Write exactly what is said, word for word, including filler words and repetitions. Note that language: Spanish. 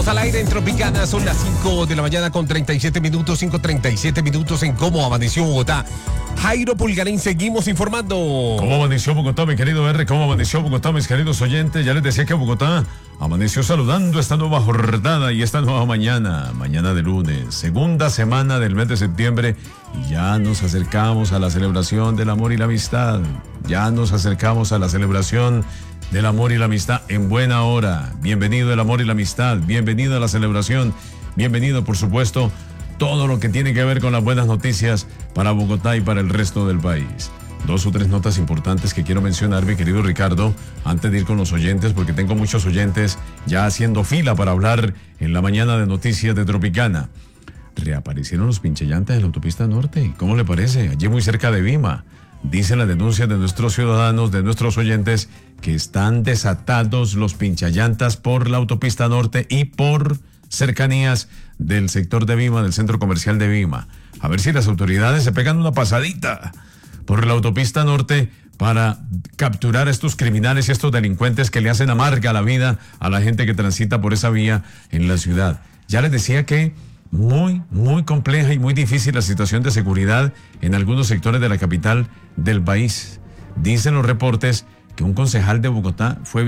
al aire en Tropicana, son las cinco de la mañana con treinta y siete minutos, cinco treinta y siete minutos en cómo amaneció Bogotá. Jairo Pulgarín, seguimos informando. ¿Cómo amaneció Bogotá, mi querido R? ¿Cómo amaneció Bogotá, mis queridos oyentes? Ya les decía que Bogotá amaneció saludando esta nueva jornada y esta nueva mañana, mañana de lunes, segunda semana del mes de septiembre, y ya nos acercamos a la celebración del amor y la amistad. Ya nos acercamos a la celebración del amor y la amistad en buena hora. Bienvenido el amor y la amistad, bienvenido a la celebración, bienvenido, por supuesto, todo lo que tiene que ver con las buenas noticias para Bogotá y para el resto del país. Dos o tres notas importantes que quiero mencionar, mi querido Ricardo, antes de ir con los oyentes, porque tengo muchos oyentes ya haciendo fila para hablar en la mañana de noticias de Tropicana. Reaparecieron los pinchellantes de la autopista norte. ¿Cómo le parece? Allí muy cerca de Vima. Dicen las denuncias de nuestros ciudadanos, de nuestros oyentes, que están desatados los pinchallantas por la autopista norte y por cercanías del sector de Vima, del centro comercial de Vima. A ver si las autoridades se pegan una pasadita por la autopista norte para capturar a estos criminales y a estos delincuentes que le hacen amarga la vida a la gente que transita por esa vía en la ciudad. Ya les decía que muy, muy compleja y muy difícil la situación de seguridad en algunos sectores de la capital del país. Dicen los reportes que un concejal de Bogotá fue